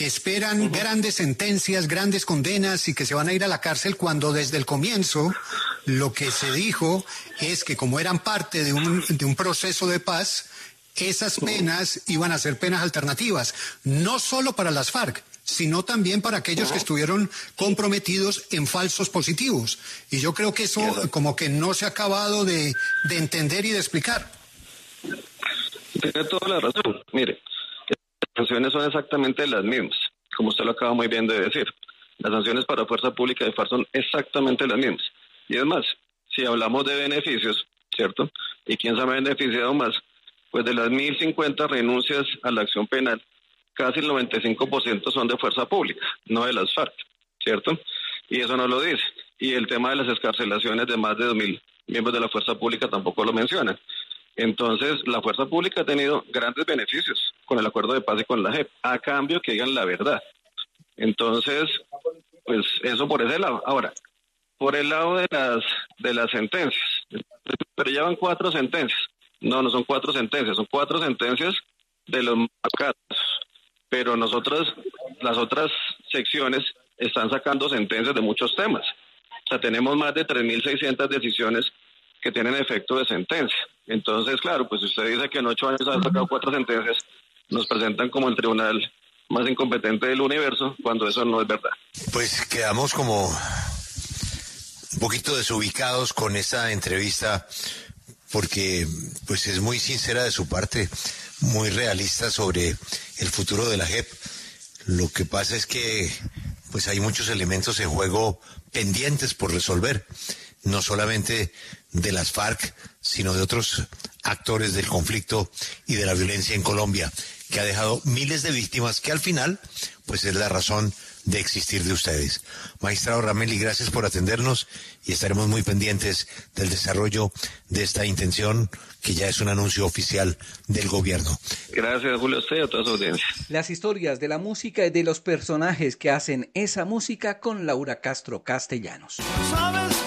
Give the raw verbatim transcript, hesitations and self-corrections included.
que esperan uh-huh. grandes sentencias, grandes condenas y que se van a ir a la cárcel, cuando desde el comienzo lo que se dijo es que como eran parte de un, de un proceso de paz, esas penas iban a ser penas alternativas, no solo para las FARC, sino también para aquellos que estuvieron comprometidos en falsos positivos. Y yo creo que eso como que no se ha acabado de, de entender y de explicar. Tiene toda la razón. Mire, las sanciones son exactamente las mismas, como usted lo acaba muy bien de decir. Las sanciones para fuerza pública de FARC son exactamente las mismas. Y es más, si hablamos de beneficios, ¿cierto? ¿Y quién se ha beneficiado más? Pues de las mil cincuenta renuncias a la acción penal, casi el noventa y cinco por ciento son de fuerza pública, no de las FARC, ¿cierto? Y eso no lo dice. Y el tema de las excarcelaciones de más de dos mil miembros de la fuerza pública tampoco lo menciona. Entonces, la fuerza pública ha tenido grandes beneficios con el acuerdo de paz y con la J E P, a cambio que digan la verdad. Entonces, pues eso por ese lado. Ahora, por el lado de las de las sentencias, pero ya van cuatro sentencias. No, no son cuatro sentencias, son cuatro sentencias de los casos. Pero nosotros, las otras secciones están sacando sentencias de muchos temas. O sea, tenemos más de tres mil seiscientas decisiones que tienen efecto de sentencia. Entonces, claro, pues usted dice que en ocho años han sacado cuatro sentencias, nos presentan como el tribunal más incompetente del universo, cuando eso no es verdad. Pues quedamos como un poquito desubicados con esta entrevista, porque pues es muy sincera de su parte, muy realista sobre el futuro de la J E P. Lo que pasa es que pues hay muchos elementos en juego pendientes por resolver, no solamente de las FARC, sino de otros actores del conflicto y de la violencia en Colombia, que ha dejado miles de víctimas, que al final pues es la razón de existir de ustedes. Magistrado Ramelli, gracias por atendernos y estaremos muy pendientes del desarrollo de esta intención, que ya es un anuncio oficial del gobierno. Gracias, Julio, a usted y a toda su audiencia. Las historias de la música y de los personajes que hacen esa música con Laura Castro Castellanos. ¿Sabes?